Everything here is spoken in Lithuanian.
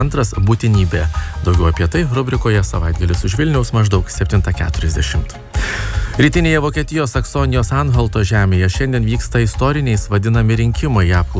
antras būtinybė. Daugiau apie tai rubrikoje Savaitgalis už Vilniaus maždaug 7:40. Rytinėje Vokietijos Saksonijos Anhalto žemėje šiandien vyksta istoriniais vadinami rinkimai.